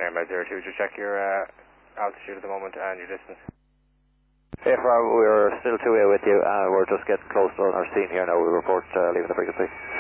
Airmail 02, just check your altitude at the moment and your distance. We're still 2A with you. We're just getting close to our scene here now. We report leaving the frequency.